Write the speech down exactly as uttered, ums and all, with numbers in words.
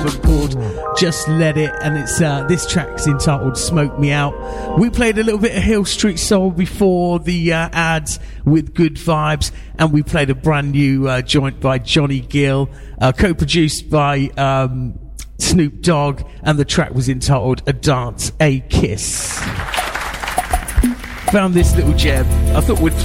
album called Just Let It, and it's uh, this track's entitled Smoke Me Out. We played a little bit of Hill Street Soul before the uh, ads with Good Vibes, and we played a brand new uh, joint by Johnny Gill, uh, co-produced by um, Snoop Dogg, and the track was entitled A Dance, A Kiss. Found this little gem I thought would